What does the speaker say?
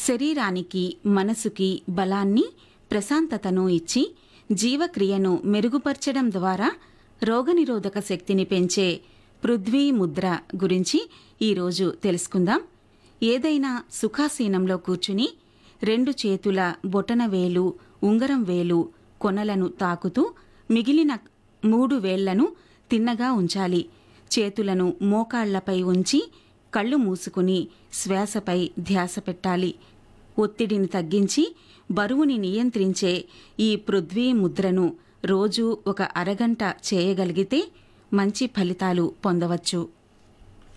శరీరానికి మనసుకి బలాన్ని ప్రశాంతతను ఇచ్చి జీవక్రియను మెరుగుపర్చడం ద్వారా రోగనిరోధక శక్తిని పెంచే పృథ్వీ ముద్ర గురించి ఈరోజు తెలుసుకుందాం. ఏదైనా సుఖాసీనంలో కూర్చుని 2 చేతుల బొటనవేలు ఉంగరం వేలు కొనలను తాకుతూ మిగిలిన 3 వేళ్లను తిన్నగా ఉంచాలి. చేతులను మోకాళ్లపై ఉంచి కళ్ళు మూసుకుని శ్వాసపై ధ్యాస పెట్టాలి. ఒత్తిడిని తగ్గించి బరువుని నియంత్రించే ఈ పృథ్వీ ముద్రను రోజూ 1 అరగంట చేయగలిగితే మంచి ఫలితాలు పొందవచ్చు.